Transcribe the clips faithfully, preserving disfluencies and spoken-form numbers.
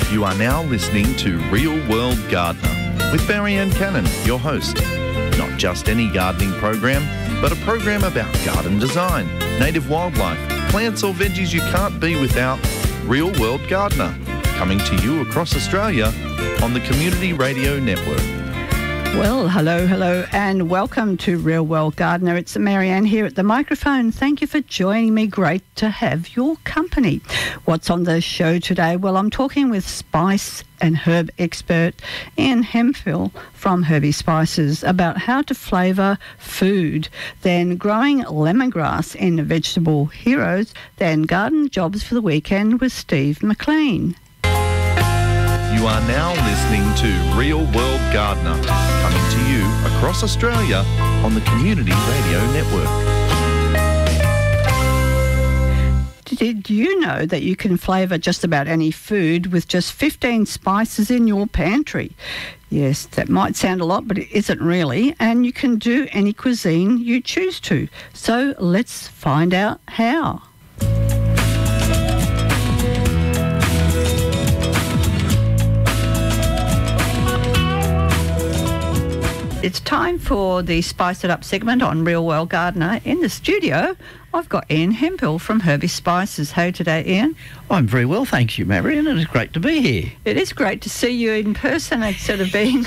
You are now listening to Real World Gardener with Marianne Cannon, your host. Not just any gardening program, but a program about garden design, native wildlife, plants or veggies you can't be without. Real World Gardener, coming to you across Australia on the Community Radio Network. Well, hello, hello, and welcome to Real World Gardener. It's Marianne here at the microphone. Thank you for joining me. Great to have your company. What's on the show today? Well, I'm talking with spice and herb expert Ian Hemphill from Herbie Spices about how to flavour food, then growing lemongrass in Vegetable Heroes, then garden jobs for the weekend with Steve McLean. You are now listening to Real World Gardener, coming to you across Australia on the Community Radio Network. Did you know that you can flavour just about any food with just fifteen spices in your pantry? Yes, that might sound a lot, but it isn't really, and you can do any cuisine you choose to. So let's find out how. It's time for the Spice It Up segment on Real World Gardener. In the studio, I've got Ian Hemphill from Herbie Spices. How today, Ian? I'm very well, thank you, Marianne, and it's great to be here. It is great to see you in person instead of being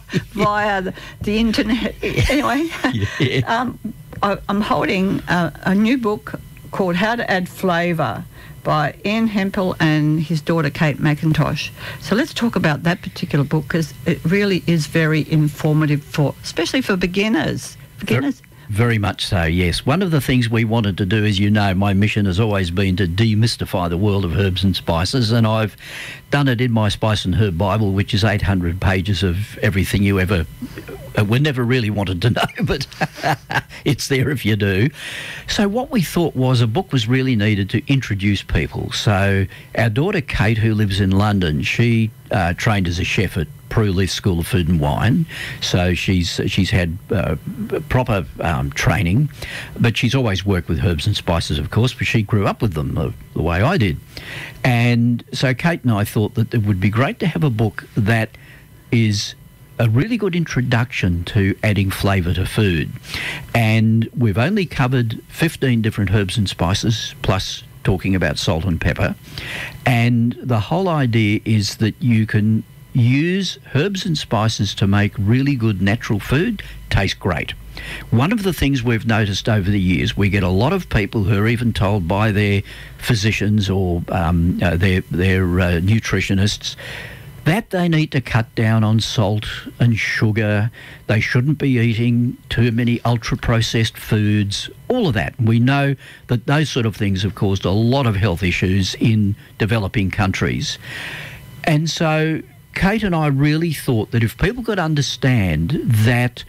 via the, the internet. Anyway, yeah. um, I, I'm holding a, a new book called How to Add Flavour by Ian Hemphill and his daughter Kate McIntosh. So let's talk about that particular book, because it really is very informative, for, especially for beginners. Beginners. Very much so, yes. One of the things we wanted to do, as you know, my mission has always been to demystify the world of herbs and spices, and I've done it in my Spice and Herb Bible, which is eight hundred pages of everything you ever... Uh, we never really wanted to know, but it's there if you do. So what we thought was a book was really needed to introduce people. So our daughter Kate, who lives in London, she uh, trained as a chef at Prue Leith School of Food and Wine. So she's she's had uh, proper um, training, but she's always worked with herbs and spices, of course, but she grew up with them the, the way I did. And so Kate and I thought that it would be great to have a book that is a really good introduction to adding flavour to food. And we've only covered fifteen different herbs and spices, plus talking about salt and pepper. And the whole idea is that you can use herbs and spices to make really good natural food taste great. One of the things we've noticed over the years, we get a lot of people who are even told by their physicians or um, uh, their, their uh, nutritionists that they need to cut down on salt and sugar. They shouldn't be eating too many ultra-processed foods, all of that. We know that those sort of things have caused a lot of health issues in developing countries. And so Kate and I really thought that if people could understand that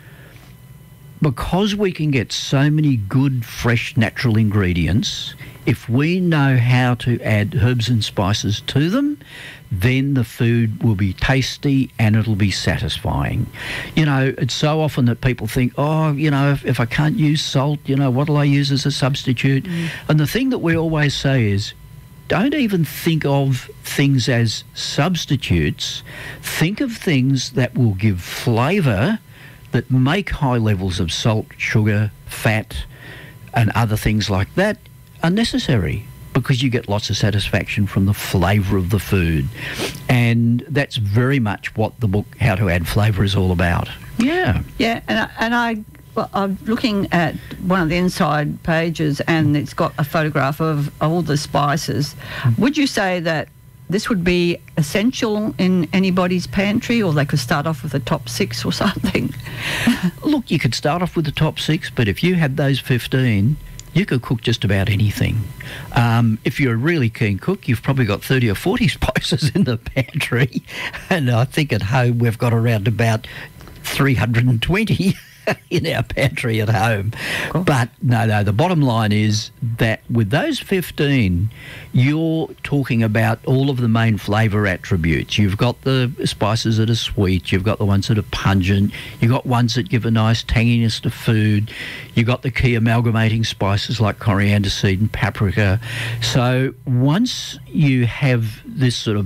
because we can get so many good, fresh, natural ingredients, if we know how to add herbs and spices to them, then the food will be tasty and it'll be satisfying. You know, it's so often that people think, oh, you know, if, if I can't use salt, you know, what'll I use as a substitute? Mm. And the thing that we always say is, don't even think of things as substitutes. Think of things that will give flavour, that make high levels of salt, sugar, fat, and other things like that unnecessary, because you get lots of satisfaction from the flavour of the food. And that's very much what the book How to Add Flavour is all about. Yeah. Yeah, and I, and I, well, I'm looking at one of the inside pages and it's got a photograph of all the spices. Mm. Would you say that this would be essential in anybody's pantry, or they could start off with the top six or something? Look, you could start off with the top six, but if you had those fifteen, you could cook just about anything. Um, if you're a really keen cook, you've probably got thirty or forty spices in the pantry. And I think at home we've got around about three hundred twenty in our pantry at home. Cool. But no, no, the bottom line is that with those fifteen, you're talking about all of the main flavour attributes. You've got the spices that are sweet, you've got the ones that are pungent, you've got ones that give a nice tanginess to food, you've got the key amalgamating spices like coriander seed and paprika. So once you have this sort of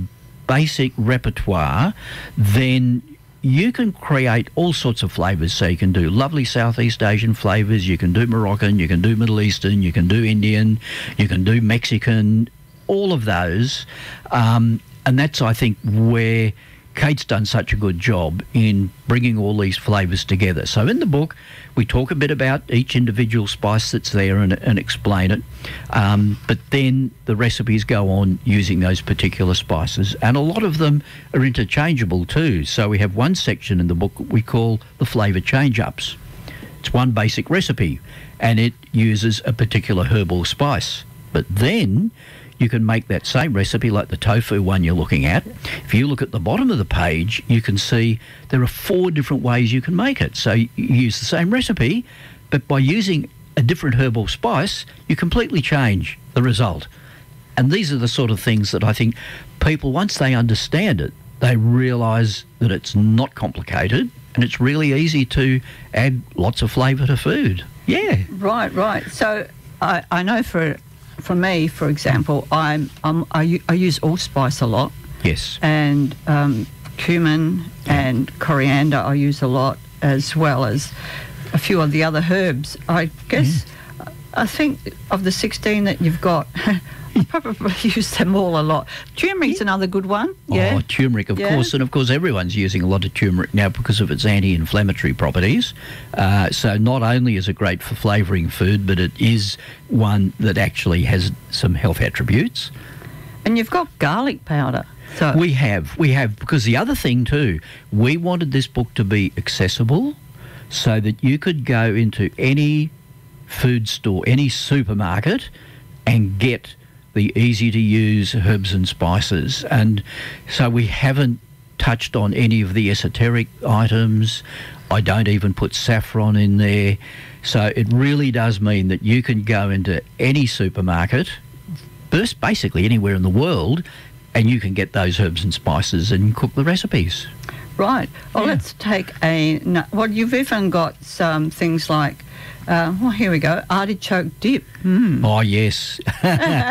basic repertoire, then you can create all sorts of flavours. So you can do lovely Southeast Asian flavours, you can do Moroccan, you can do Middle Eastern, you can do Indian, you can do Mexican, all of those. Um, and that's, I think, where Kate's done such a good job in bringing all these flavours together. So in the book, we talk a bit about each individual spice that's there and, and explain it. Um, but then the recipes go on using those particular spices. And a lot of them are interchangeable too. So we have one section in the book we call the flavour change-ups. It's one basic recipe and it uses a particular herb or spice. But then you can make that same recipe like the tofu one you're looking at. If you look at the bottom of the page, you can see there are four different ways you can make it. So you use the same recipe, but by using a different herb or spice, you completely change the result. And these are the sort of things that I think people, once they understand it, they realise that it's not complicated and it's really easy to add lots of flavour to food. Yeah. Right, right. So I, I know for... For me, for example, I'm, I'm, I, u- I use allspice a lot. Yes. And um, cumin and coriander I use a lot, as well as a few of the other herbs. I guess, yeah. I think of the sixteen that you've got, I probably use them all a lot. Turmeric's another good one. Yeah. Oh, turmeric, of yeah. course. And, of course, everyone's using a lot of turmeric now because of its anti-inflammatory properties. Uh, so not only is it great for flavouring food, but it is one that actually has some health attributes. And you've got garlic powder. So We have. We have. Because the other thing, too, we wanted this book to be accessible so that you could go into any food store, any supermarket, and get the easy-to-use herbs and spices. And so we haven't touched on any of the esoteric items. I don't even put saffron in there. So it really does mean that you can go into any supermarket, first basically anywhere in the world, and you can get those herbs and spices and cook the recipes. Right. Well, Yeah. let's take a... Well, you've even got some things like... Uh, well, here we go. Artichoke dip. Mm. Oh, yes. yeah.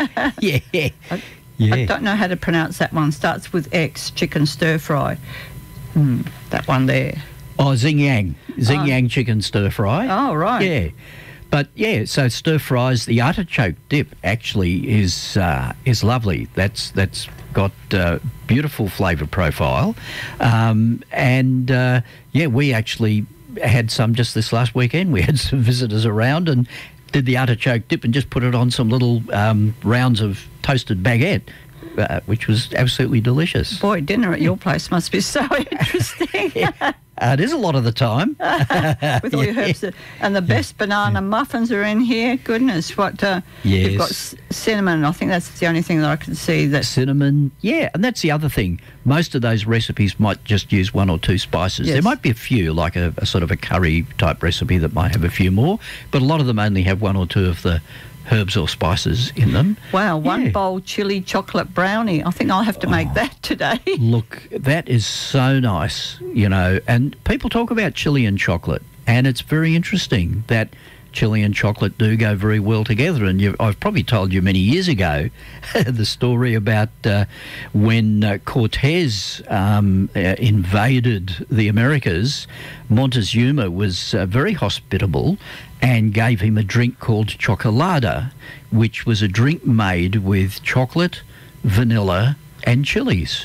I, yeah. I don't know how to pronounce that one. Starts with X, chicken stir fry. Mm, that one there. Oh, Xing Yang. Xing Oh. Yang chicken stir fry. Oh, right. Yeah. But, yeah, so stir fries, the artichoke dip actually is uh, is lovely. That's That's got uh, beautiful flavour profile. Um, and, uh, yeah, we actually... had some just this last weekend. We had some visitors around and did the artichoke dip and just put it on some little um, rounds of toasted baguette, uh, which was absolutely delicious. Boy, dinner at your place must be so interesting. Yeah. Uh, it is a lot of the time. With all your herbs. And the best banana muffins are in here. Goodness, what... Uh, Yes. You've got c- cinnamon. I think that's the only thing that I can see that... Cinnamon, yeah, and that's the other thing. Most of those recipes might just use one or two spices. Yes. There might be a few, like a, a sort of a curry type recipe that might have a few more, but a lot of them only have one or two of the herbs or spices in them. Wow, one Yeah. bowl chili chocolate brownie. I think I'll have to make Oh. that today. Look, that is so nice, you know, and people talk about chili and chocolate, and it's very interesting that chili and chocolate do go very well together. And you, I've probably told you many years ago the story about uh, when uh, Cortez um, uh, invaded the Americas. Montezuma was uh, very hospitable and gave him a drink called chocolada, which was a drink made with chocolate, vanilla and chilies.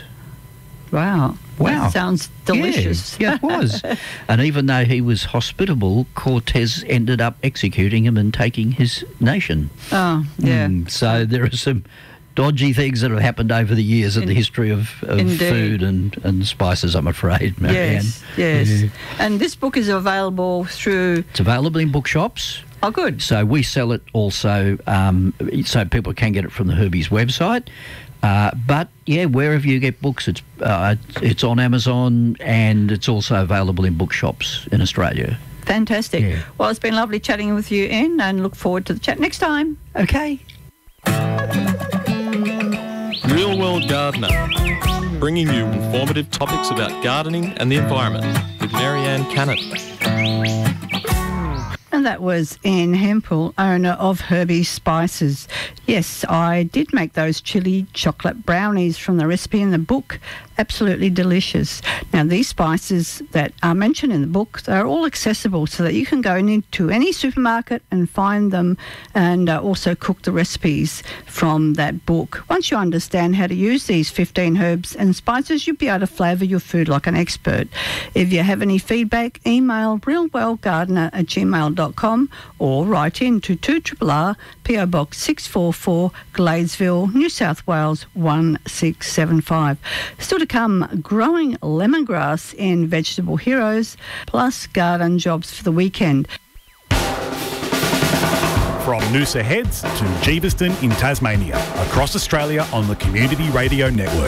Wow. Wow. That sounds delicious. Yeah, yeah, it was. And even though he was hospitable, Cortez ended up executing him and taking his nation. Oh, yeah. Mm, so there are some dodgy things that have happened over the years in, In- the history of, of Indeed. food and, and spices, I'm afraid, Marianne. Yes, yes. Yeah. And this book is available through... It's available in bookshops. Oh, good. So we sell it also, um, so people can get it from the Herbie's website. Uh, but, yeah, wherever you get books, it's uh, it's on Amazon and it's also available in bookshops in Australia. Fantastic. Yeah. Well, it's been lovely chatting with you, Ian, and look forward to the chat next time. Okay. Real World Gardener, bringing you informative topics about gardening and the environment with Marianne Cannon. And And that was Ian Hempel, owner of Herbie Spices. Yes, I did make those chili chocolate brownies from the recipe in the book. Absolutely delicious. Now, these spices that are mentioned in the book, they're all accessible so that you can go into any supermarket and find them, and uh, also cook the recipes from that book. Once you understand how to use these fifteen herbs and spices, you'll be able to flavour your food like an expert. If you have any feedback, email realwellgardener at gmail dot com or write in to two R R R, P O Box six four four, Gladesville, New South Wales one six seven five. Still to come, growing lemongrass in Vegetable Heroes, plus garden jobs for the weekend. From Noosa Heads to Jeebuston in Tasmania, across Australia on the Community Radio Network.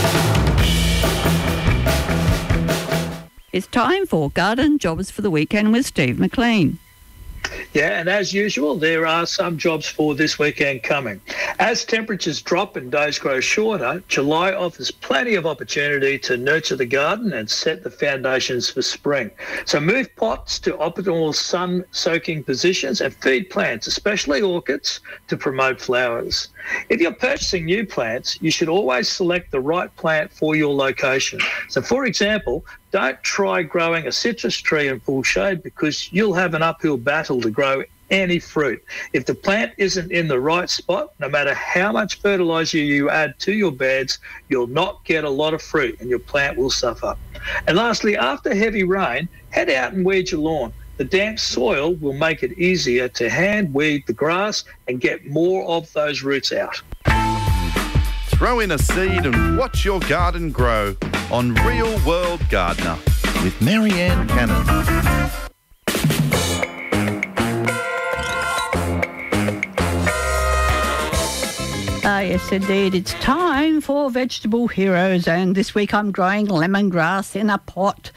It's time for Garden Jobs for the Weekend with Steve McLean. Yeah, and as usual, there are some jobs for this weekend coming. As temperatures drop and days grow shorter, July offers plenty of opportunity to nurture the garden and set the foundations for spring. So move pots to optimal sun-soaking positions and feed plants, especially orchids, to promote flowers. If you're purchasing new plants, you should always select the right plant for your location. So, for example, don't try growing a citrus tree in full shade because you'll have an uphill battle to grow any fruit. If the plant isn't in the right spot, no matter how much fertiliser you add to your beds, you'll not get a lot of fruit and your plant will suffer. And lastly, after heavy rain, head out and weed your lawn. The damp soil will make it easier to hand weed the grass and get more of those roots out. Throw in a seed and watch your garden grow on Real World Gardener with Marianne Cannon. Ah, yes, indeed. It's time for Vegetable Heroes, and this week I'm growing lemongrass in a pot.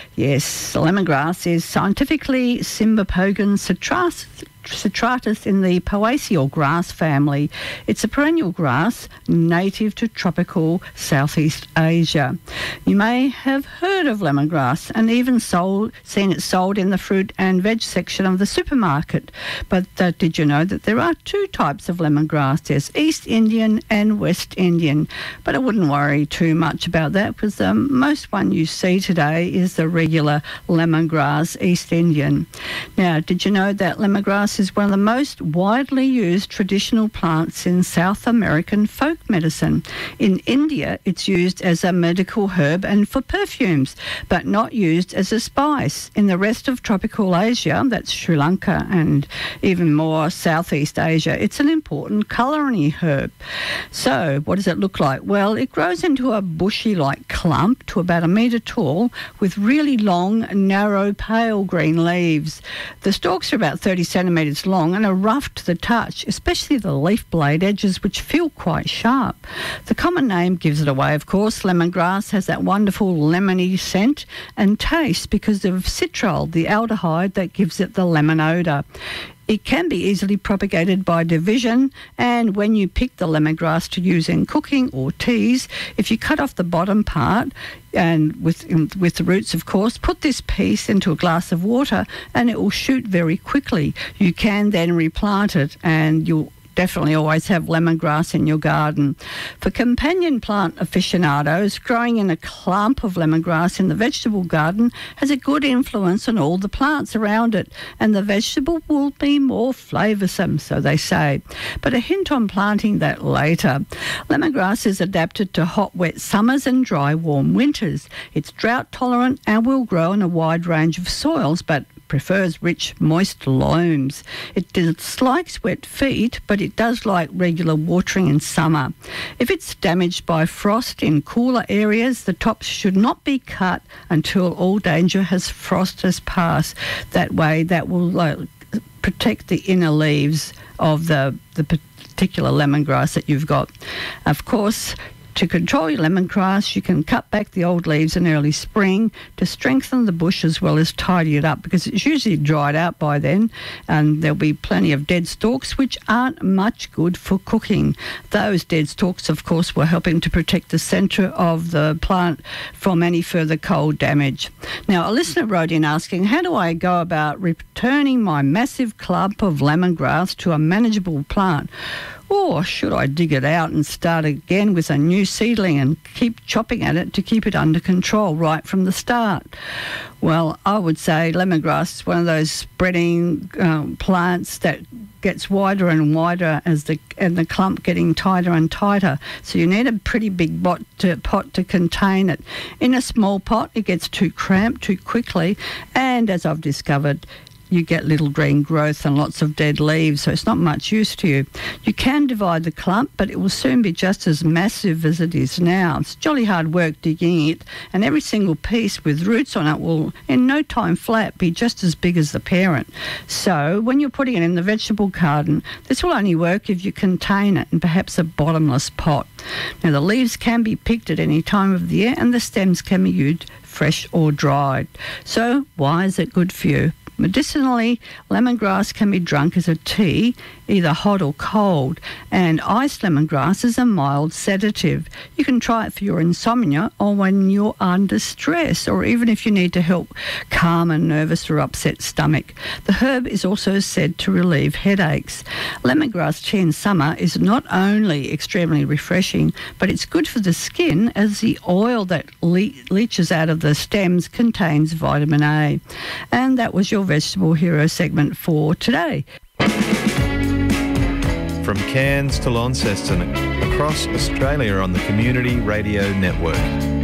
Yes, lemongrass is scientifically Cymbopogon citratus, citratus in the Poaceae grass family. It's a perennial grass native to tropical Southeast Asia. You may have heard of lemongrass and even sold, seen it sold in the fruit and veg section of the supermarket. But uh, did you know that there are two types of lemongrass? There's East Indian and West Indian. But I wouldn't worry too much about that because the um, most one you see today is the regular lemongrass East Indian. Now, did you know that lemongrass is one of the most widely used traditional plants in South American folk medicine? In India, it's used as a medical herb and for perfumes, but not used as a spice. In the rest of tropical Asia, that's Sri Lanka and even more Southeast Asia, it's an important culinary herb. So, what does it look like? Well, it grows into a bushy-like clump to about a metre tall with really long, narrow, pale green leaves. The stalks are about thirty centimetres long and are rough to the touch, especially the leaf blade edges, which feel quite sharp. The common name gives it away, of course. Lemongrass has that wonderful lemony scent and taste because of citral, the aldehyde that gives it the lemon odour. It can be easily propagated by division, and when you pick the lemongrass to use in cooking or teas, if you cut off the bottom part, and with with the roots, of course, put this piece into a glass of water and it will shoot very quickly. You can then replant it and you'll definitely always have lemongrass in your garden. For companion plant aficionados, growing in a clump of lemongrass in the vegetable garden has a good influence on all the plants around it, and the vegetable will be more flavoursome, so they say. But a hint on planting that later. Lemongrass is adapted to hot, wet summers and dry, warm winters. It's drought tolerant and will grow in a wide range of soils, but prefers rich, moist loams. It dislikes wet feet, but it does like regular watering in summer. If it's damaged by frost in cooler areas, the tops should not be cut until all danger has frost has passed. That way, that will uh, protect the inner leaves of the, the particular lemongrass that you've got. Of course, To control your lemongrass, you can cut back the old leaves in early spring to strengthen the bush as well as tidy it up, because it's usually dried out by then and there'll be plenty of dead stalks which aren't much good for cooking. Those dead stalks, of course, were helping to protect the centre of the plant from any further cold damage. Now, a listener wrote in asking, how do I go about returning my massive clump of lemongrass to a manageable plant? Or should I dig it out and start again with a new seedling and keep chopping at it to keep it under control right from the start? Well, I would say lemongrass is one of those spreading um, plants that gets wider and wider as the and the clump getting tighter and tighter. So you need a pretty big pot to, pot to contain it. In a small pot, it gets too cramped too quickly, and as I've discovered, you get little green growth and lots of dead leaves, so it's not much use to you. You can divide the clump, but it will soon be just as massive as it is now. It's jolly hard work digging it, and every single piece with roots on it will, in no time flat, be just as big as the parent. So when you're putting it in the vegetable garden, this will only work if you contain it in perhaps a bottomless pot. Now, the leaves can be picked at any time of the year, and the stems can be used fresh or dried. So why is it good for you? Medicinally, lemongrass can be drunk as a tea, either hot or cold, and iced lemongrass is a mild sedative. You can try it for your insomnia or when you're under stress, or even if you need to help calm a nervous or upset stomach. The herb is also said to relieve headaches. Lemongrass tea in summer is not only extremely refreshing, but it's good for the skin as the oil that le- leaches out of the stems contains vitamin A. And that was your Vegetable Hero segment for today. From Cairns to Launceston, across Australia on the Community Radio Network.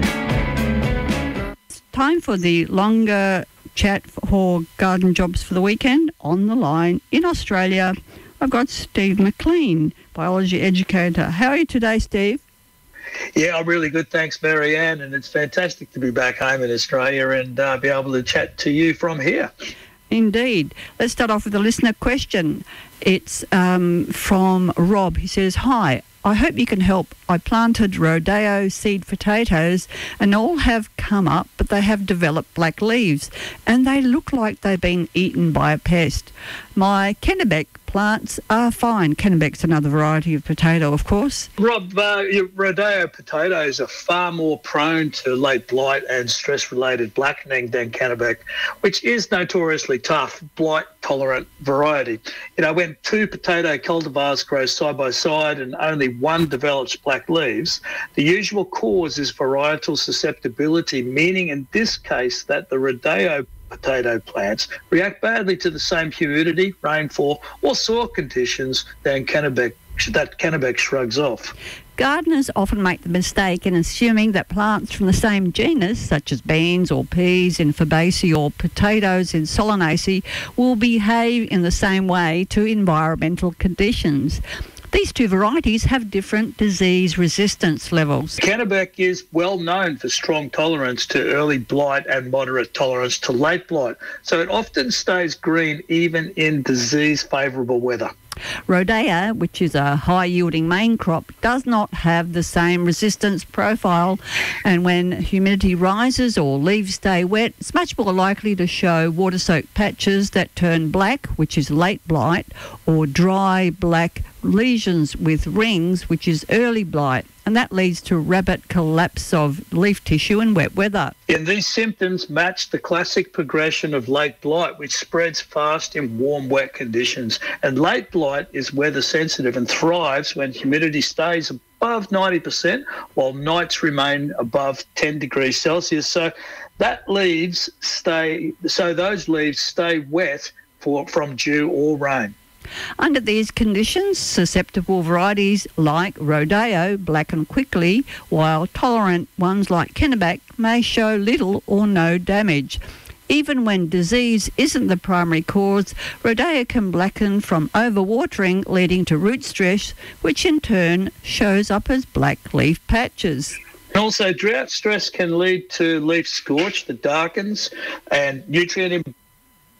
It's time for the longer chat for garden jobs for the weekend. On the line in Australia, I've got Steve McLean, biology educator. How are you today, Steve? Yeah, I'm really good. Thanks, Marianne. And it's fantastic to be back home in Australia and uh, be able to chat to you from here. Indeed. Let's start off with a listener question. It's um, from Rob. He says, hi, I hope you can help. I planted Rodeo seed potatoes and all have come up, but they have developed black leaves and they look like they've been eaten by a pest. My Kennebec plants are fine. Kennebec's another variety of potato, of course. Rob, uh, your Rodeo potatoes are far more prone to late blight and stress-related blackening than Kennebec, which is notoriously tough, blight-tolerant variety. You know, when two potato cultivars grow side by side and only one develops black leaves, the usual cause is varietal susceptibility, meaning in this case that the Rodeo potato plants react badly to the same humidity, rainfall or soil conditions than Kennebec, that Kennebec shrugs off. Gardeners often make the mistake in assuming that plants from the same genus, such as beans or peas in Fabaceae or potatoes in Solanaceae, will behave in the same way to environmental conditions. These two varieties have different disease resistance levels. Kennebec is well known for strong tolerance to early blight and moderate tolerance to late blight, so it often stays green even in disease-favourable weather. Rodea, which is a high-yielding main crop, does not have the same resistance profile, and when humidity rises or leaves stay wet, it's much more likely to show water-soaked patches that turn black, which is late blight, or dry black lesions with rings, which is early blight, and that leads to rapid collapse of leaf tissue in wet weather. And these symptoms match the classic progression of late blight, which spreads fast in warm, wet conditions. And late blight is weather sensitive and thrives when humidity stays above ninety percent while nights remain above ten degrees Celsius. So that leaves stay, so those leaves stay wet for, from dew or rain. Under these conditions, susceptible varieties like Rodeo blacken quickly, while tolerant ones like Kennebec may show little or no damage. Even when disease isn't the primary cause, Rodeo can blacken from overwatering, leading to root stress, which in turn shows up as black leaf patches. Also, drought stress can lead to leaf scorch that darkens and nutrient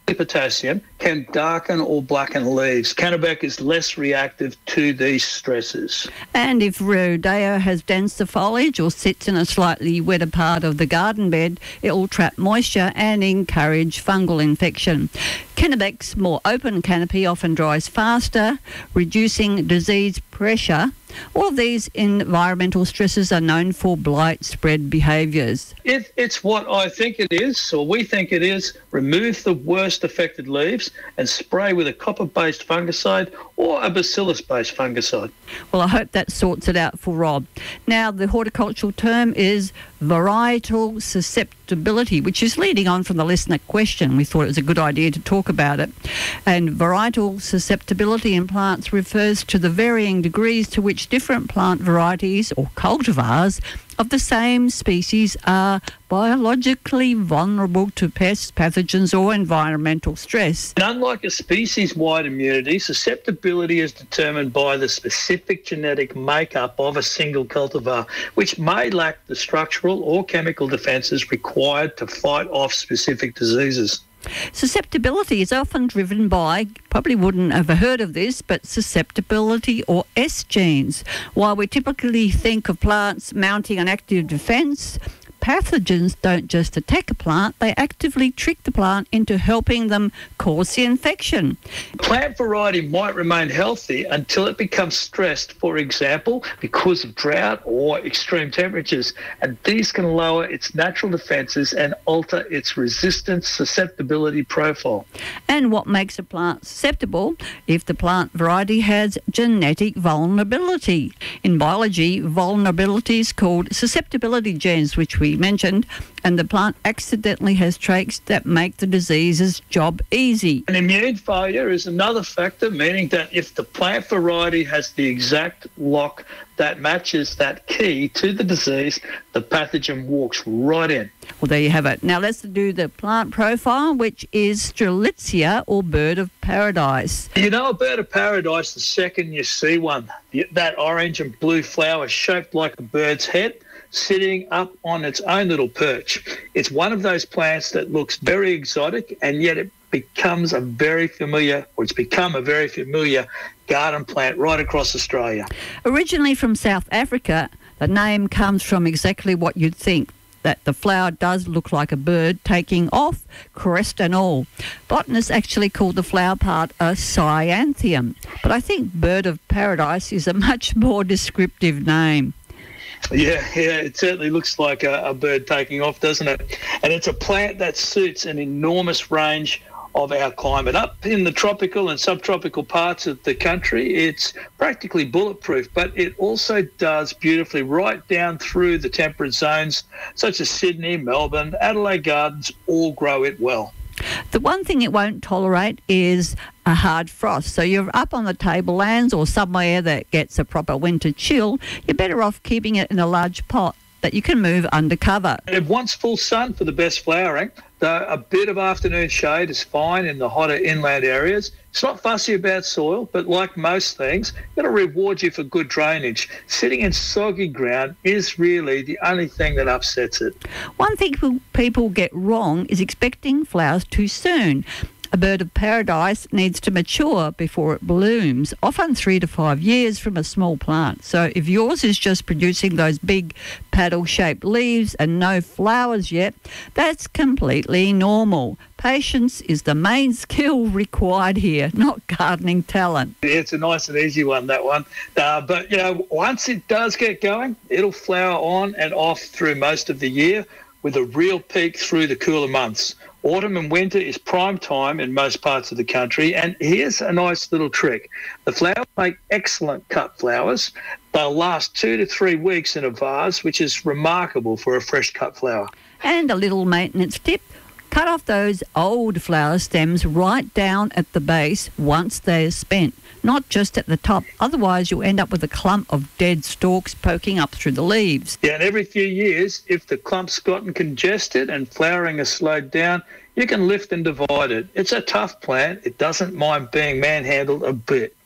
potassium can darken or blacken leaves. Kennebec is less reactive to these stresses. And if Rodeo has denser foliage or sits in a slightly wetter part of the garden bed, it will trap moisture and encourage fungal infection. Kennebec's more open canopy often dries faster, reducing disease pressure. All of these environmental stresses are known for blight spread behaviours. If it's what I think it is, or we think it is, remove the worst affected leaves and spray with a copper-based fungicide or a bacillus-based fungicide. Well, I hope that sorts it out for Rob. Now, the horticultural term is varietal susceptibility, which is leading on from the listener question. We thought it was a good idea to talk about it. And varietal susceptibility in plants refers to the varying degrees to which different plant varieties or cultivars of the same species are biologically vulnerable to pests, pathogens or environmental stress. And unlike a species-wide immunity, susceptibility is determined by the specific genetic makeup of a single cultivar, which may lack the structural or chemical defences required to fight off specific diseases. Susceptibility is often driven by, probably wouldn't have heard of this, but susceptibility or S genes. While we typically think of plants mounting an active defence, pathogens don't just attack a plant, they actively trick the plant into helping them cause the infection. Plant variety might remain healthy until it becomes stressed, for example, because of drought or extreme temperatures, and these can lower its natural defences and alter its resistance susceptibility profile. And what makes a plant susceptible? If the plant variety has genetic vulnerability. In biology, vulnerability is called susceptibility genes, which we mentioned, and the plant accidentally has traits that make the disease's job easy. An immune failure is another factor, meaning that if the plant variety has the exact lock that matches that key to the disease, the pathogen walks right in. Well, there you have it. Now let's do the plant profile, which is Strelitzia or bird of paradise. You know a bird of paradise the second you see one. That orange and blue flower shaped like a bird's head, sitting up on its own little perch. It's one of those plants that looks very exotic, and yet it becomes a very familiar, or it's become a very familiar garden plant right across Australia. Originally from South Africa, the name comes from exactly what you'd think, that the flower does look like a bird taking off, crest and all. Botanists actually call the flower part a cyanthium, but I think bird of paradise is a much more descriptive name. Yeah, yeah, it certainly looks like a, a bird taking off, doesn't it? And it's a plant that suits an enormous range of our climate. Up in the tropical and subtropical parts of the country, it's practically bulletproof, but it also does beautifully right down through the temperate zones, such as Sydney, Melbourne, Adelaide Gardens, all grow it well. The one thing it won't tolerate is a hard frost. So you're up on the tablelands or somewhere that gets a proper winter chill, you're better off keeping it in a large pot that you can move under cover. It wants full sun for the best flowering, though a bit of afternoon shade is fine in the hotter inland areas. It's not fussy about soil, but like most things, it'll reward you for good drainage. Sitting in soggy ground is really the only thing that upsets it. One thing people get wrong is expecting flowers too soon. A bird of paradise needs to mature before it blooms, often three to five years from a small plant. So if yours is just producing those big paddle-shaped leaves and no flowers yet, that's completely normal. Patience is the main skill required here, not gardening talent. Yeah, it's a nice and easy one, that one. Uh, but, you know, once it does get going, it'll flower on and off through most of the year with a real peak through the cooler months. Autumn and winter is prime time in most parts of the country, and here's a nice little trick. The flowers make excellent cut flowers. They'll last two to three weeks in a vase, which is remarkable for a fresh cut flower. And a little maintenance tip. Cut off those old flower stems right down at the base once they're spent, not just at the top. Otherwise, you'll end up with a clump of dead stalks poking up through the leaves. Yeah, and every few years, if the clump's gotten congested and flowering has slowed down, you can lift and divide it. It's a tough plant. It doesn't mind being manhandled a bit.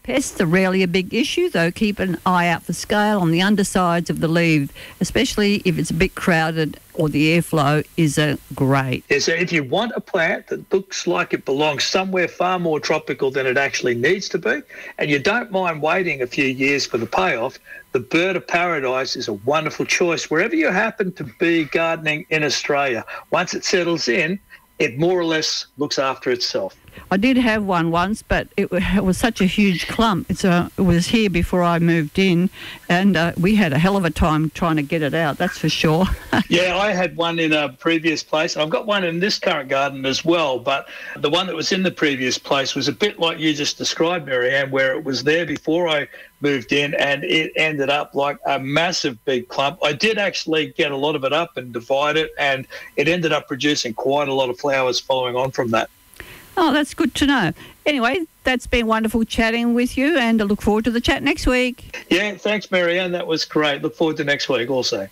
Pests are rarely a big issue, though. Keep an eye out for scale on the undersides of the leaf, especially if it's a bit crowded or the airflow isn't great. Yeah, so if you want a plant that looks like it belongs somewhere far more tropical than it actually needs to be, and you don't mind waiting a few years for the payoff, the Bird of Paradise is a wonderful choice wherever you happen to be gardening in Australia. Once it settles in, it more or less looks after itself. I did have one once, but it, it was such a huge clump. It's a, it was here before I moved in, and uh, we had a hell of a time trying to get it out, that's for sure. Yeah, I had one in a previous place. I've got one in this current garden as well, but the one that was in the previous place was a bit like you just described, Marianne, where it was there before I moved in, and it ended up like a massive big clump. I did actually get a lot of it up and divide it, and it ended up producing quite a lot of flowers following on from that. Oh, that's good to know. Anyway, that's been wonderful chatting with you, and I look forward to the chat next week. Yeah, thanks, Marianne. That was great. Look forward to next week also.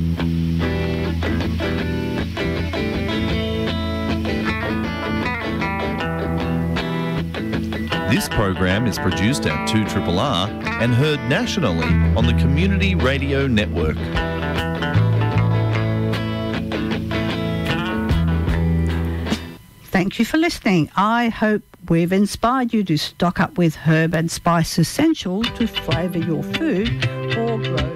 This program is produced at two R R R and heard nationally on the Community Radio Network. Thank you for listening. I hope we've inspired you to stock up with herb and spice essentials to flavour your food or grow.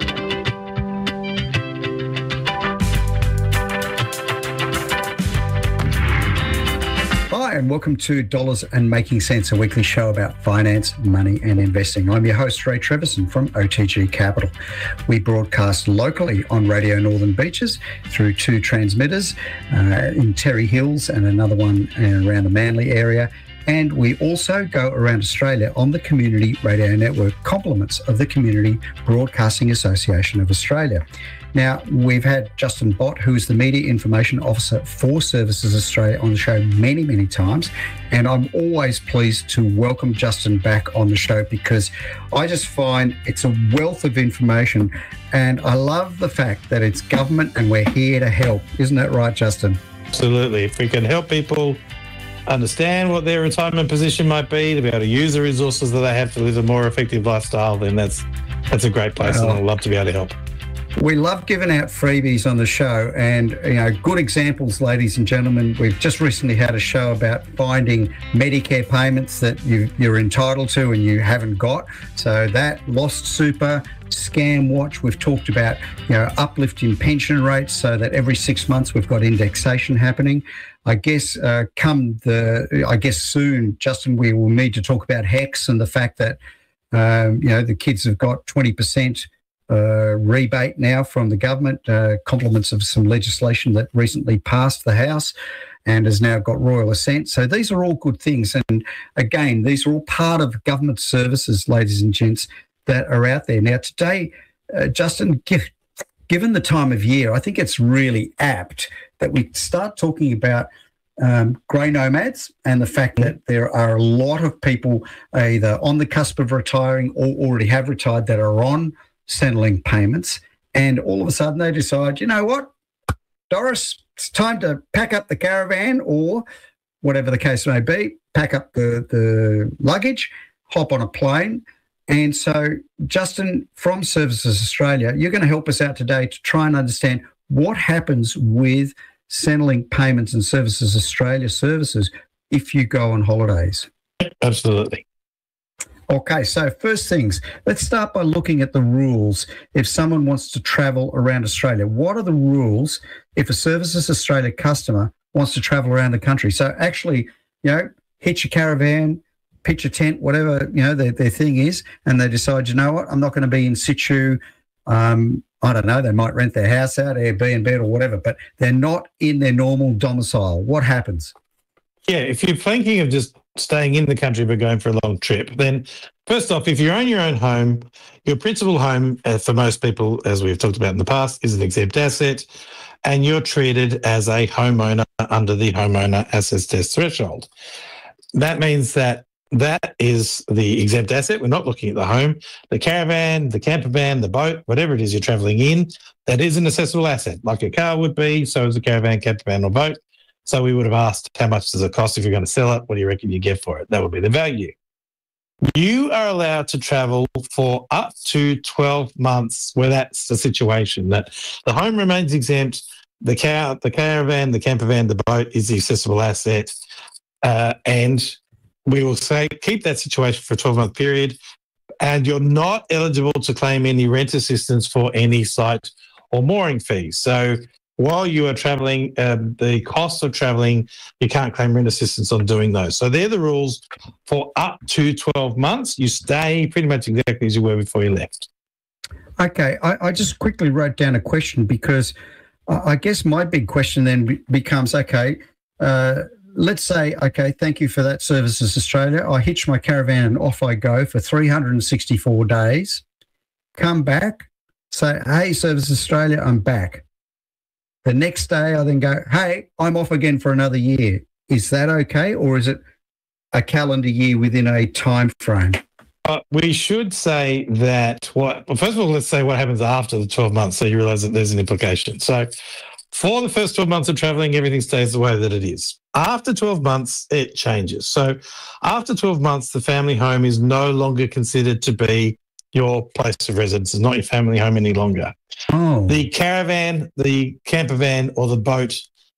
Hi, and welcome to Dollars and Making Sense, a weekly show about finance, money and investing. I'm your host, Ray Treverson from O T G Capital. We broadcast locally on Radio Northern Beaches through two transmitters uh, in Terry Hills and another one around the Manly area. And we also go around Australia on the Community Radio Network, compliments of the Community Broadcasting Association of Australia. Now, we've had Justin Bott, who is the Media Information Officer for Services Australia, on the show many, many times. And I'm always pleased to welcome Justin back on the show because I just find it's a wealth of information. And I love the fact that it's government and we're here to help. Isn't that right, Justin? Absolutely. If we can help people understand what their retirement position might be, to be able to use the resources that they have to live a more effective lifestyle, then that's that's a great place, well, and I'd love to be able to help. We love giving out freebies on the show, and you know, good examples, ladies and gentlemen. We've just recently had a show about finding Medicare payments that you, you're entitled to and you haven't got. So that Lost Super, Scam Watch. We've talked about, you know, uplift in pension rates so that every six months we've got indexation happening. I guess uh, come the, I guess soon, Justin, we will need to talk about HECS and the fact that, um, you know, the kids have got twenty percent uh, rebate now from the government, uh, compliments of some legislation that recently passed the House and has now got royal assent. So these are all good things. And again, these are all part of government services, ladies and gents, that are out there. Now, today, uh, Justin, give, given the time of year, I think it's really apt that we start talking about um, grey nomads and the fact that there are a lot of people either on the cusp of retiring or already have retired that are on Centrelink payments, and all of a sudden they decide, you know what, Doris, it's time to pack up the caravan, or whatever the case may be, pack up the, the luggage, hop on a plane. And so, Justin, from Services Australia, you're going to help us out today to try and understand what happens with Centrelink payments and Services Australia services if you go on holidays. Absolutely. Okay, so first things, let's start by looking at the rules. If someone wants to travel around Australia, what are the rules if a Services Australia customer wants to travel around the country? So actually, you know, hitch a caravan, pitch a tent, whatever, you know, their, their thing is, and they decide, you know what, I'm not going to be in situ. Um, I don't know, they might rent their house out, Airbnb or whatever, but they're not in their normal domicile. What happens? Yeah, if you're thinking of just staying in the country but going for a long trip, then first off, if you own your own home, your principal home, uh, for most people, as we've talked about in the past, is an exempt asset, and you're treated as a homeowner under the homeowner assets test threshold. That means that that is the exempt asset. We're not looking at the home. The caravan, the camper van, the boat, whatever it is you're travelling in, that is an accessible asset, like a car would be, so is a caravan, camper van or boat. So we would have asked, how much does it cost if you're going to sell it? What do you reckon you get for it? That would be the value. You are allowed to travel for up to twelve months where that's the situation, that the home remains exempt, the car, the caravan, the camper van, the boat is the accessible asset, uh, and we will say keep that situation for a twelve-month period, and you're not eligible to claim any rent assistance for any site or mooring fees. So while you are travelling, um, the cost of travelling, you can't claim rent assistance on doing those. So they're the rules for up to twelve months. You stay pretty much exactly as you were before you left. Okay, I, I just quickly wrote down a question because I guess my big question then be- becomes, okay, uh, let's say, okay, thank you for that, Services Australia. I hitch my caravan and off I go for three hundred sixty-four days, come back, say, hey, Services Australia, I'm back. The next day I then go, hey, I'm off again for another year. Is that okay, or is it a calendar year within a time frame? Uh, we should say that what, well, first of all, let's say what happens after the twelve months so you realise that there's an implication. So for the first twelve months of travelling, everything stays the way that it is. After twelve months, it changes. So after twelve months, the family home is no longer considered to be your place of residence. It's not your family home any longer. Oh. The caravan, the camper van, or the boat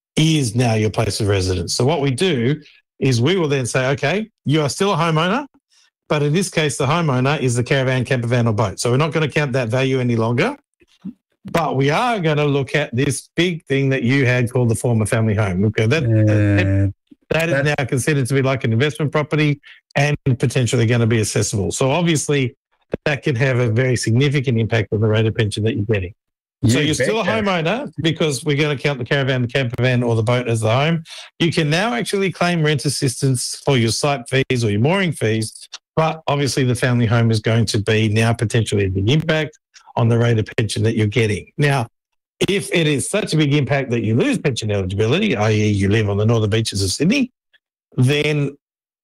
is now your place of residence. So what we do is we will then say, okay, you are still a homeowner, but in this case, the homeowner is the caravan, camper van, or boat. So we're not going to count that value any longer, but we are going to look at this big thing that you had called the former family home. Okay, that, Yeah. that, that is now considered to be like an investment property and potentially going to be accessible. So obviously, that can have a very significant impact on the rate of pension that you're getting. You so you're still a betcha. homeowner because we're going to count the caravan, the camper van, or the boat as the home. You can now actually claim rent assistance for your site fees or your mooring fees, but obviously the family home is going to be now potentially a big impact on the rate of pension that you're getting. Now, if it is such a big impact that you lose pension eligibility, that is you live on the northern beaches of Sydney, then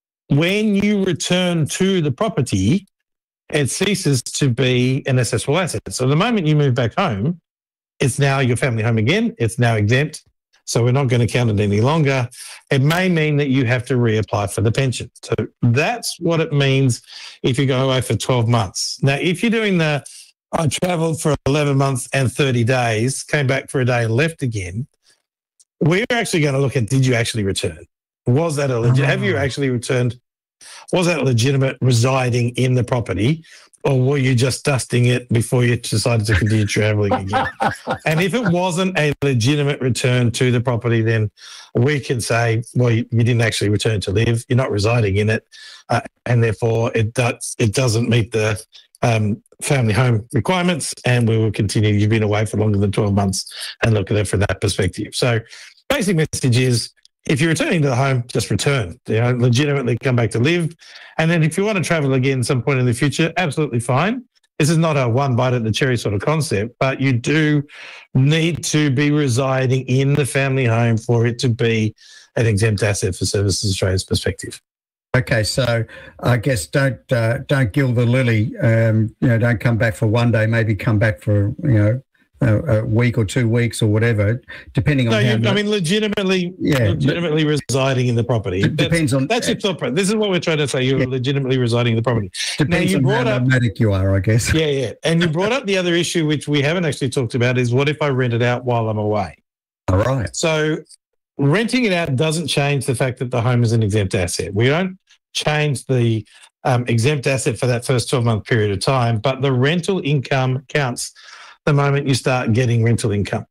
when you return to the property, it ceases to be an accessible asset. So the moment you move back home, it's now your family home again. It's now exempt. So we're not going to count it any longer. It may mean that you have to reapply for the pension. So that's what it means if you go away for twelve months. Now, if you're doing the, I travelled for eleven months and thirty days, came back for a day and left again, we're actually going to look at, did you actually return? Was that a legit, have you actually returned? Was that legitimate residing in the property, or were you just dusting it before you decided to continue travelling again? And if it wasn't a legitimate return to the property, then we can say, well, you, you didn't actually return to live. You're not residing in it, uh, and therefore it does it doesn't meet the um, family home requirements, and we will continue. You've been away for longer than twelve months, and look at it from that perspective. So, basic message is, if you're returning to the home, just return. You know, legitimately come back to live. And then if you want to travel again some point in the future, absolutely fine. This is not a one bite at the cherry sort of concept, but you do need to be residing in the family home for it to be an exempt asset for Services Australia's perspective. Okay, so I guess don't uh, don't gild the lily. Um, you know, don't come back for one day. Maybe come back for you know a, a week or two weeks or whatever, depending on. No, how you, much, I mean, legitimately, Yeah, legitimately residing in the property. It depends that's, on- that's your thought. pro- This is what we're trying to say. You're Yeah. legitimately residing in the property. depends you on how brought up- nomadic you are, I guess. Yeah, yeah. And you brought up the other issue, which we haven't actually talked about, is what if I rent it out while I'm away? All right. So renting it out doesn't change the fact that the home is an exempt asset. We don't change the um, exempt asset for that first twelve-month period of time, but the rental income counts the moment you start getting rental income.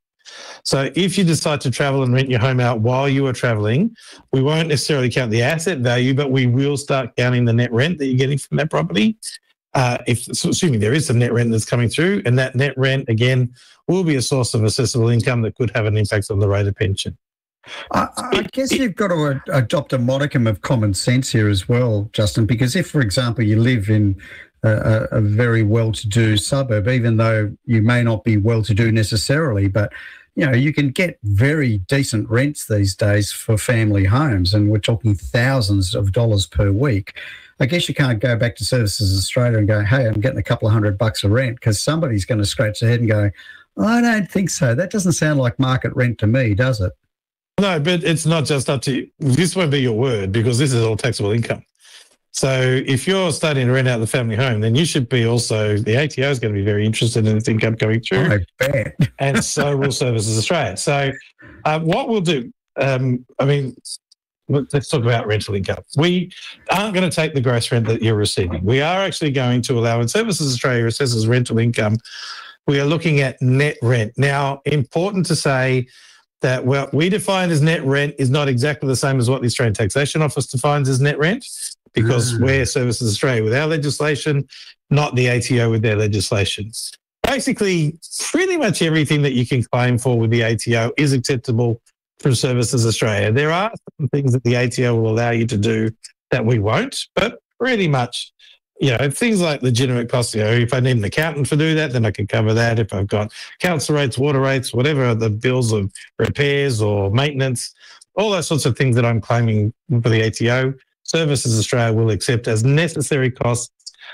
So if you decide to travel and rent your home out while you are traveling, we won't necessarily count the asset value, but we will start counting the net rent that you're getting from that property. Uh, if so assuming there is some net rent that's coming through, and that net rent, again, will be a source of accessible income that could have an impact on the rate of pension. I, I guess you've got to ad- adopt a modicum of common sense here as well, Justin, because if, for example, you live in a, a very well-to-do suburb, even though you may not be well-to-do necessarily, but you know, you can get very decent rents these days for family homes, and we're talking thousands of dollars per week. I guess you can't go back to Services Australia and go, hey, I'm getting a couple of hundred bucks of rent, because somebody's going to scratch their head and go, I don't think so. That doesn't sound like market rent to me, does it? No, but it's not just up to you. This won't be your word, because this is all taxable income. So if you're starting to rent out the family home, then you should be also, the A T O is going to be very interested in its income coming through. I bet. And so will Services Australia. So uh, what we'll do, um, I mean, let's talk about rental income. We aren't going to take the gross rent that you're receiving. We are actually going to allow, when Services Australia assesses rental income, we are looking at net rent. Now, important to say that what we define as net rent is not exactly the same as what the Australian Taxation Office defines as net rent, because mm. we're Services Australia with our legislation, not the A T O with their legislation. Basically, pretty much everything that you can claim for with the A T O is acceptable from Services Australia. There are some things that the A T O will allow you to do that we won't, but pretty much, you know, things like legitimate costs. You know, if I need an accountant to do that, then I can cover that. If I've got council rates, water rates, whatever the bills of repairs or maintenance, all those sorts of things that I'm claiming for the A T O, Services Australia will accept as necessary costs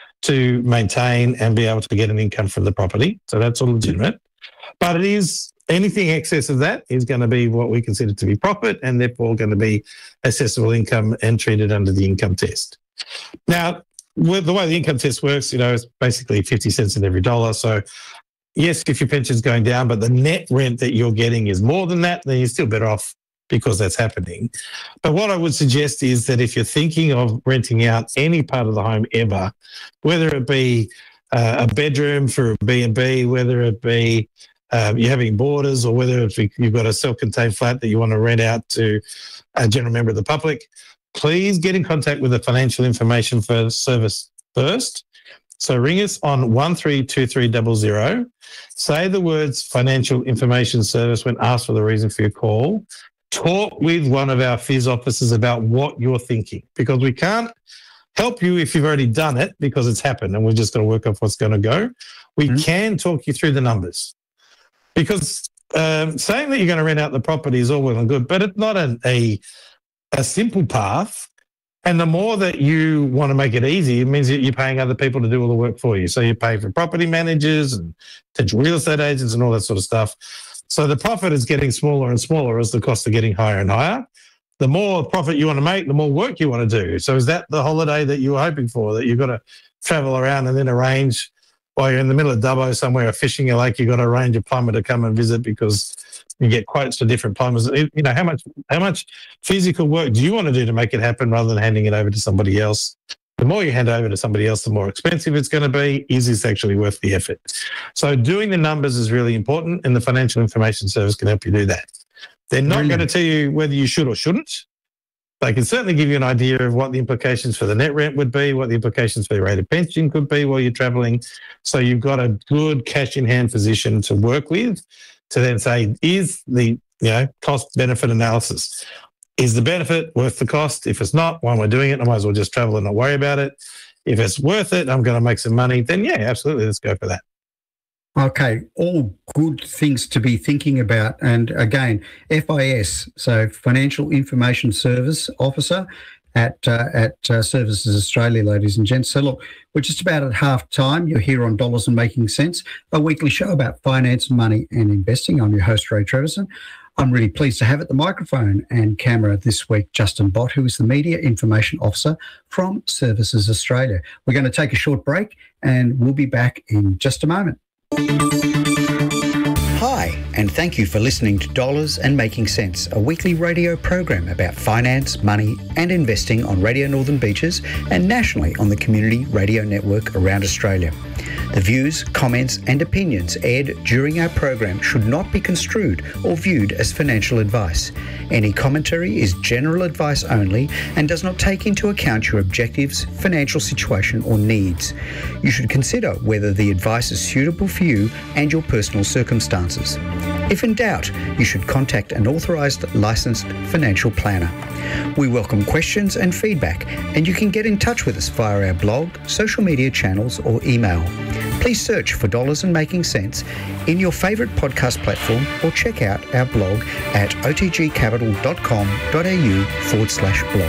to maintain and be able to get an income from the property. So that's all legitimate. But it is, anything excess of that is going to be what we consider to be profit, and therefore going to be assessable income and treated under the income test. Now, with the way the income test works, you know, it's basically fifty cents in every dollar. So yes, if your pension's going down, but the net rent that you're getting is more than that, then you're still better off because that's happening. But what I would suggest is that if you're thinking of renting out any part of the home ever, whether it be uh, a bedroom for a B and B, whether it be um, you're having boarders, or whether it's you've got a self-contained flat that you want to rent out to a general member of the public, please get in contact with the Financial Information for Service first. So ring us on one three two three zero zero. Say the words Financial Information Service when asked for the reason for your call. Talk with one of our F I S officers about what you're thinking, because we can't help you if you've already done it because it's happened and we've just got to work off what's going to go. We mm-hmm. can talk you through the numbers, because um, saying that you're going to rent out the property is all well and good, but it's not an, a a simple path. And the more that you want to make it easy, it means that you're paying other people to do all the work for you. So you pay for property managers and potential real estate agents and all that sort of stuff. So the profit is getting smaller and smaller as the costs are getting higher and higher. The more profit you want to make, the more work you want to do. So is that the holiday that you were hoping for, that you've got to travel around and then arrange while you're in the middle of Dubbo somewhere, fishing a lake, you've got to arrange a plumber to come and visit because you get quotes for different plumbers. You know, how much how much physical work do you want to do to make it happen rather than handing it over to somebody else? The more you hand over to somebody else, the more expensive it's going to be. Is this actually worth the effort? So doing the numbers is really important, and the Financial Information Service can help you do that. They're not Brilliant. going to tell you whether you should or shouldn't. They can certainly give you an idea of what the implications for the net rent would be, what the implications for the rate of pension could be while you're travelling. So you've got a good cash-in-hand position to work with to then say, is the you know cost-benefit analysis, is the benefit worth the cost? If it's not, why am I doing it? I might as well just travel and not worry about it. If it's worth it, I'm going to make some money, then yeah, absolutely, let's go for that. Okay, all good things to be thinking about. And again, F I S, so Financial Information Service Officer at uh, at uh, Services Australia, ladies and gents. So look, we're just about at half time. You're here on Dollars and Making Sense, a weekly show about finance, money and investing. I'm your host, Ray Treverson. I'm really pleased to have at the microphone and camera this week Justin Bott, who is the Media Information Officer from Services Australia. We're going to take a short break and we'll be back in just a moment. Hi, and thank you for listening to Dollars and Making Sense, a weekly radio program about finance, money and investing on Radio Northern Beaches and nationally on the Community Radio Network around Australia. The views, comments and opinions aired during our program should not be construed or viewed as financial advice. Any commentary is general advice only and does not take into account your objectives, financial situation or needs. You should consider whether the advice is suitable for you and your personal circumstances. If in doubt, you should contact an authorised licensed financial planner. We welcome questions and feedback, and you can get in touch with us via our blog, social media channels or email. Please search for Dollars and Making Sense in your favourite podcast platform or check out our blog at otgcapital.com.au forward slash blog.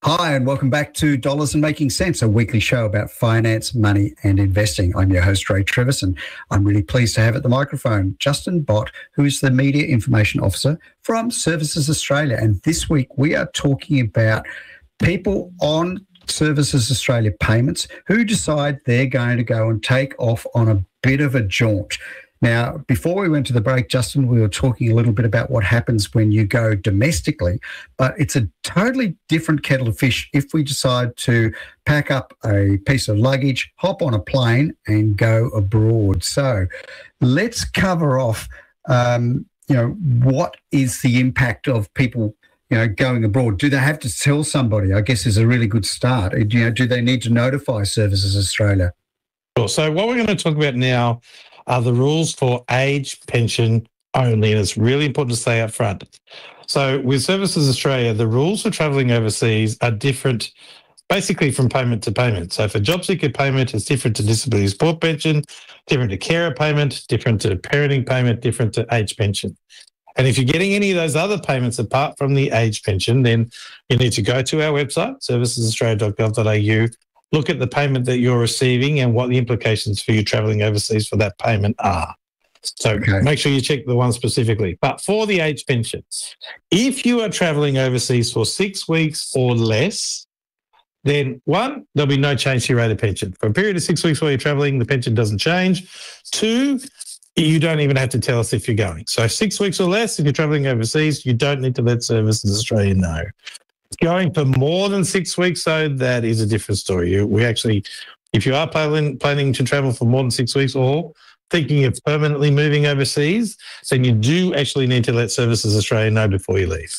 Hi, and welcome back to Dollars and Making Sense, a weekly show about finance, money, and investing. I'm your host, Ray Trevis, and I'm really pleased to have at the microphone Justin Bott, who is the Media Information Officer from Services Australia. And this week we are talking about people on Services Australia payments who decide they're going to go and take off on a bit of a jaunt. Now, before we went to the break, Justin, we were talking a little bit about what happens when you go domestically, but it's a totally different kettle of fish if we decide to pack up a piece of luggage, hop on a plane and go abroad. So let's cover off, um, you know, what is the impact of people, you know, going abroad? Do they have to tell somebody? I guess is a really good start. You know, do they need to notify Services Australia? Sure. So what we're going to talk about now are the rules for age pension only, and it's really important to say up front. So with Services Australia, the rules for travelling overseas are different basically from payment to payment. So for job seeker payment, it's different to disability support pension, different to carer payment, different to parenting payment, different to age pension. And if you're getting any of those other payments apart from the age pension, then you need to go to our website, services australia dot gov dot a u, look at the payment that you're receiving and what the implications for you travelling overseas for that payment are. So okay. Make sure you check the one specifically. But for the age pension, if you are travelling overseas for six weeks or less, then one, there'll be no change to your rate of pension. For a period of six weeks while you're travelling, the pension doesn't change. Two, you don't even have to tell us if you're going. So six weeks or less, if you're travelling overseas, you don't need to let Services Australia know. Going for more than six weeks, though, that is a different story. We actually, if you are planning, planning to travel for more than six weeks or thinking of permanently moving overseas, then you do actually need to let Services Australia know before you leave.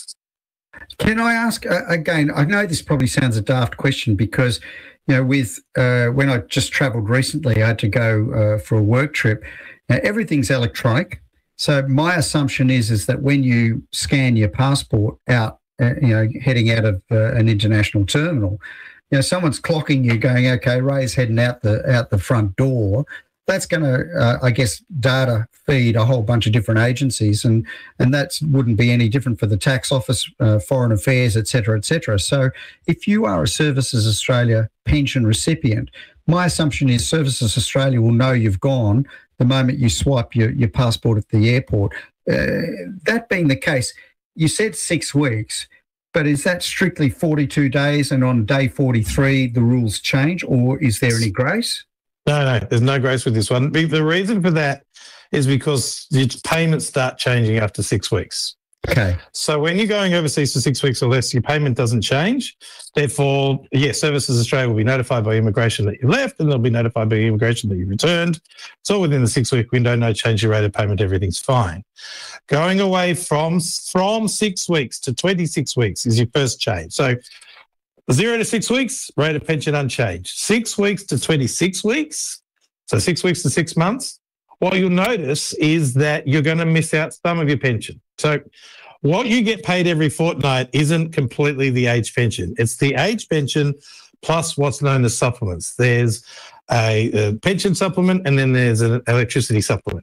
Can I ask, uh, again, I know this probably sounds a daft question because, you know, with uh, when I just travelled recently, I had to go uh, for a work trip. Now, everything's electronic. So my assumption is, is that when you scan your passport out, Uh, you know, heading out of uh, an international terminal, you know, someone's clocking you going, okay, Ray's heading out the out the front door. That's going to, uh, I guess, data feed a whole bunch of different agencies, and and that wouldn't be any different for the tax office, uh, foreign affairs, et cetera, et cetera. So if you are a Services Australia pension recipient, my assumption is Services Australia will know you've gone the moment you swipe your, your passport at the airport. Uh, that being the case, you said six weeks, but is that strictly forty-two days and on day forty-three the rules change, or is there any grace? No, no, there's no grace with this one. The reason for that is because the payments start changing after six weeks. Okay. So when you're going overseas for six weeks or less, your payment doesn't change. Therefore, yes, Services Australia will be notified by immigration that you left, and they'll be notified by immigration that you returned. It's all within the six-week window, no change your rate of payment, everything's fine. Going away from, from six weeks to twenty-six weeks is your first change. So zero to six weeks, rate of pension unchanged. Six weeks to twenty-six weeks, so six weeks to six months, what you'll notice is that you're going to miss out some of your pension. So what you get paid every fortnight isn't completely the age pension. It's the age pension plus what's known as supplements. There's a, a pension supplement and then there's an electricity supplement.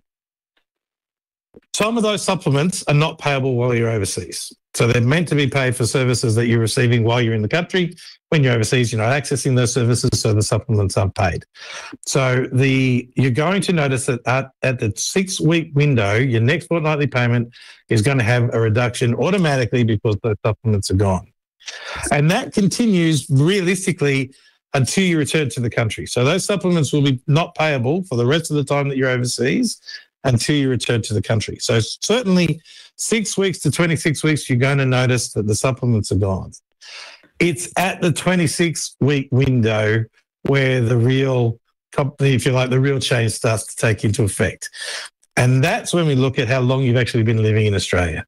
Some of those supplements are not payable while you're overseas. So they're meant to be paid for services that you're receiving while you're in the country. When you're overseas, you're not accessing those services, so the supplements aren't paid. So the you're going to notice that at, at the six-week window, your next fortnightly payment is going to have a reduction automatically because those supplements are gone. And that continues realistically until you return to the country. So those supplements will be not payable for the rest of the time that you're overseas until you return to the country. So certainly six weeks to twenty-six weeks, you're going to notice that the supplements are gone. It's at the twenty-six week window where the real company, if you like, the real change starts to take into effect. And that's when we look at how long you've actually been living in Australia.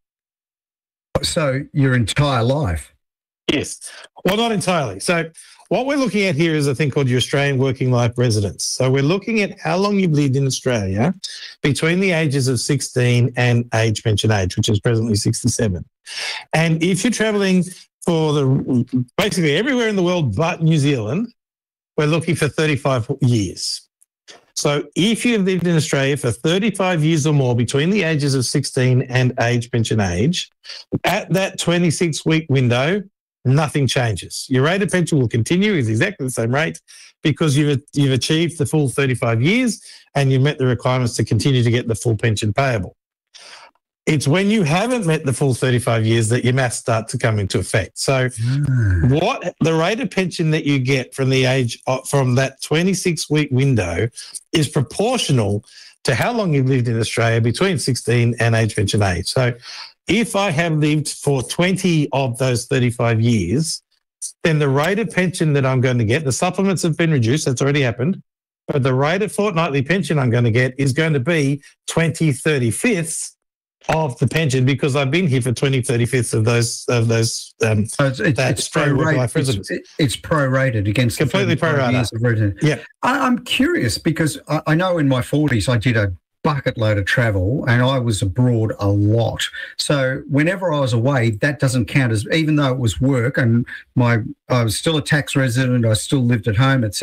So your entire life? Yes. Well, not entirely. So what we're looking at here is a thing called your Australian working life residence. So we're looking at how long you've lived in Australia between the ages of sixteen and age pension age, which is presently sixty-seven. And if you're travelling for the basically everywhere in the world but New Zealand, we're looking for thirty-five years. So if you've lived in Australia for thirty-five years or more between the ages of sixteen and age pension age, at that twenty-six week window, nothing changes. Your rate of pension will continue is exactly the same rate because you've you've achieved the full thirty-five years and you've met the requirements to continue to get the full pension payable. It's when you haven't met the full thirty-five years that your maths start to come into effect. So mm. what the rate of pension that you get from the age of, from that twenty-six week window is proportional to how long you've lived in Australia between sixteen and age pension age. So if I have lived for twenty of those thirty-five years, then the rate of pension that I'm going to get, the supplements have been reduced, that's already happened, but the rate of fortnightly pension I'm going to get is going to be twenty thirty-fifths of the pension because I've been here for twenty thirty-fifths of those of those um so it's, it's, that it's prorated residence. It's, it's prorated against completely prorated years of residence. Yeah, I, I'm curious because I, I know in my forties I did a bucket load of travel and I was abroad a lot. So whenever I was away, that doesn't count as, even though it was work and my I was still a tax resident, I still lived at home, et cetera.